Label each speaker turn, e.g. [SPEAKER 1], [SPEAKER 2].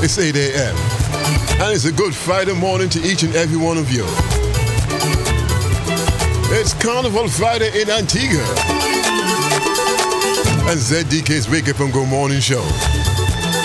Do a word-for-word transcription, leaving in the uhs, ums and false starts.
[SPEAKER 1] It's eight a.m. and it's a good Friday morning to each and every one of you. It's Carnival Friday in Antigua and Z D K's Wake Up and Go Morning Show.